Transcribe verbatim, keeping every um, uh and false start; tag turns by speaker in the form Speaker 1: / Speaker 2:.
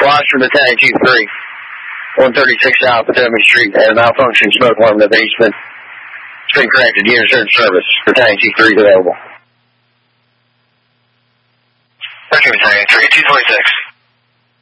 Speaker 1: Washington Battalion Chief three, one thirty-six South Potomac Street, and a malfunction smoke alarm in the basement. It's been corrected. Unit search service. Battalion Chief three is available.
Speaker 2: Okay, Battalion three, two forty-six.